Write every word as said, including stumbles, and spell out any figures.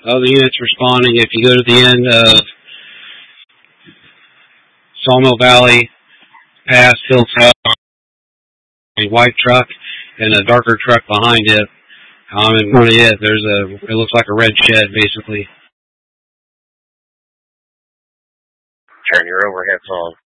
of the units responding. If you go to the end of Sawmill Valley, past Hilltop, a white truck and a darker truck behind it. Um, in front of it, there's a, it looks like a red shed, basically. Turn your overheads on.